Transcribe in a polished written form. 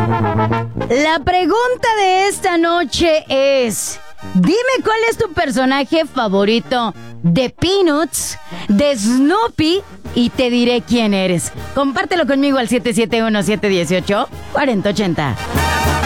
La pregunta de esta noche es: dime cuál es tu personaje favorito de Peanuts, de Snoopy, y te diré quién eres. Compártelo conmigo al 771-718-4080.